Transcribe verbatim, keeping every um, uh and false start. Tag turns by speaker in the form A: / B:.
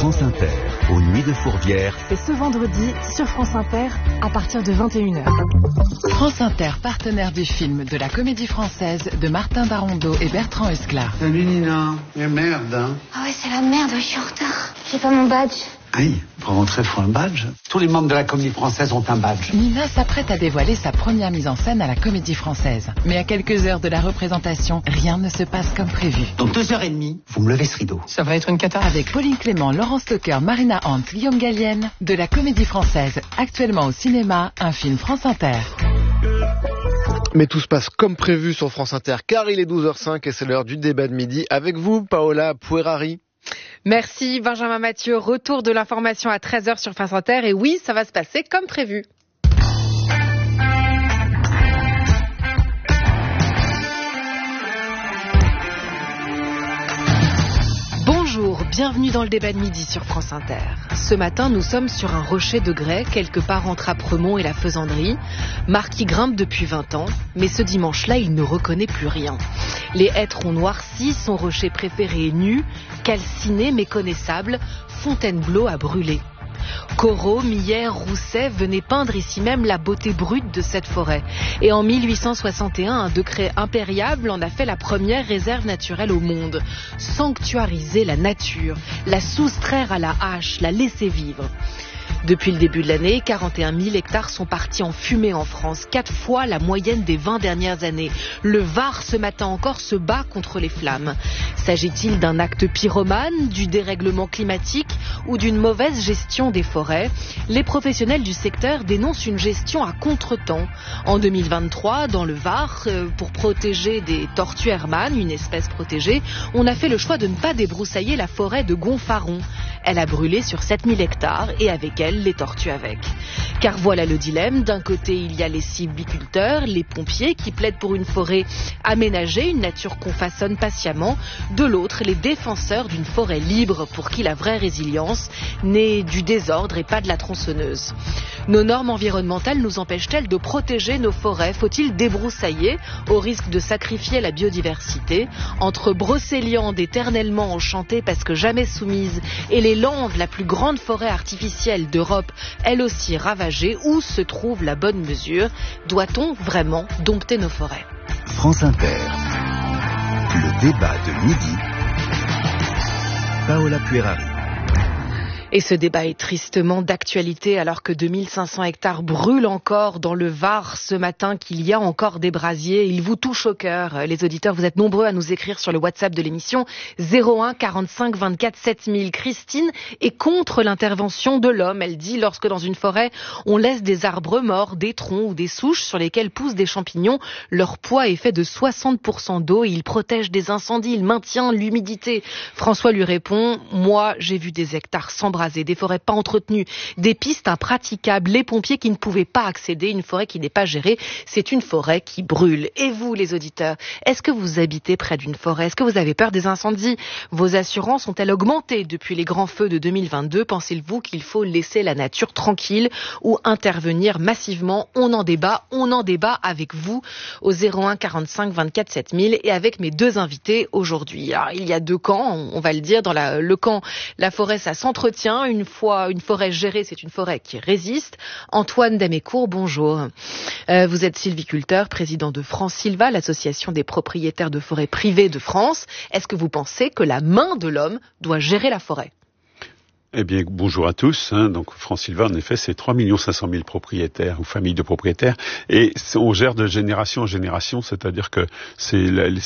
A: France Inter, aux Nuits de Fourvière.
B: C'est ce vendredi sur France Inter à partir de vingt et une heures.
C: France Inter, partenaire du film de la Comédie Française de Martin Darondeau et Bertrand Huskla.
D: Salut Nina, mais merde hein.
E: Ah ouais, c'est la merde, je suis en retard. J'ai pas mon badge.
D: Aïe, pour rentrer, faut un badge. Tous les membres de la Comédie Française ont un badge.
C: Nina s'apprête à dévoiler sa première mise en scène à la Comédie Française. Mais à quelques heures de la représentation, rien ne se passe comme prévu.
D: Dans deux heures et demie, vous me levez ce rideau.
C: Ça va être une cata. Avec Pauline Clément, Laurent Stocker, Marina Hans, Guillaume Gallienne, de la Comédie Française, actuellement au cinéma, un film France Inter.
F: Mais tout se passe comme prévu sur France Inter, car il est douze heures cinq et c'est l'heure du débat de midi. Avec vous, Paola Puerari.
G: Merci Benjamin Mathieu. Retour de l'information à treize heures sur France Inter. Et oui, ça va se passer comme prévu. Bonjour, bienvenue dans le débat de midi sur France Inter. Ce matin, nous sommes sur un rocher de grès, quelque part entre Apremont et la Faisanderie. Marc y grimpe depuis vingt ans, mais ce dimanche-là, il ne reconnaît plus rien. Les hêtres ont noirci, son rocher préféré est nu, calciné, méconnaissable, Fontainebleau a brûlé. Corot, Millet, Rousset venaient peindre ici même la beauté brute de cette forêt. Et en mille huit cent soixante et un, un décret impérial en a fait la première réserve naturelle au monde. Sanctuariser la nature, la soustraire à la hache, la laisser vivre. Depuis le début de l'année, quarante et un mille hectares sont partis en fumée en France, quatre fois la moyenne des vingt dernières années. Le Var, ce matin encore, se bat contre les flammes. S'agit-il d'un acte pyromane, du dérèglement climatique ou d'une mauvaise gestion des forêts? Les professionnels du secteur dénoncent une gestion à contretemps. En deux mille vingt-trois, dans le Var, pour protéger des tortues hermanes, une espèce protégée, on a fait le choix de ne pas débroussailler la forêt de Gonfaron. Elle a brûlé sur sept mille hectares et avec elle, les tortues avec. Car voilà le dilemme. D'un côté, il y a les sylviculteurs, les pompiers qui plaident pour une forêt aménagée, une nature qu'on façonne patiemment. De l'autre, les défenseurs d'une forêt libre pour qui la vraie résilience naît du désordre et pas de la tronçonneuse. Nos normes environnementales nous empêchent-elles de protéger nos forêts? Faut-il débroussailler au risque de sacrifier la biodiversité? Entre Brocéliande éternellement enchantée parce que jamais soumise et les Landes, la plus grande forêt artificielle d'Europe, elle aussi ravagée, où se trouve la bonne mesure? Doit-on vraiment dompter nos forêts?
A: France Inter, le débat de midi. Paola Puerari.
G: Et ce débat est tristement d'actualité alors que deux mille cinq cents hectares brûlent encore dans le Var ce matin, qu'il y a encore des brasiers. Il vous touche au cœur. Les auditeurs, vous êtes nombreux à nous écrire sur le WhatsApp de l'émission zéro un quarante-cinq vingt-quatre sept mille. Christine est contre l'intervention de l'homme. Elle dit, lorsque dans une forêt, on laisse des arbres morts, des troncs ou des souches sur lesquels poussent des champignons, leur poids est fait de soixante pour cent d'eau et il protège des incendies, il maintient l'humidité. François lui répond, moi j'ai vu des hectares sans des forêts pas entretenues, des pistes impraticables, les pompiers qui ne pouvaient pas accéder, une forêt qui n'est pas gérée, c'est une forêt qui brûle. Et vous, les auditeurs, est-ce que vous habitez près d'une forêt? Est-ce que vous avez peur des incendies? Vos assurances ont-elles augmenté depuis les grands feux de deux mille vingt-deux? Pensez-vous qu'il faut laisser la nature tranquille ou intervenir massivement? On en débat, on en débat avec vous au zéro un quarante-cinq vingt-quatre sept mille et avec mes deux invités aujourd'hui. Alors, il y a deux camps, on va le dire. Dans la, le camp, la forêt, ça s'entretient. Une fois une forêt gérée, c'est une forêt qui résiste. Antoine Damécourt, bonjour. Euh, vous êtes sylviculteur, président de France Sylva, l'association des propriétaires de forêts privées de France. Est-ce que vous pensez que la main de l'homme doit gérer la forêt?
H: Eh bien, bonjour à tous. Hein. Donc, France Sylva, en effet, c'est trois millions cinq cent mille propriétaires ou familles de propriétaires, et on gère de génération en génération, c'est-à-dire que c'est, la,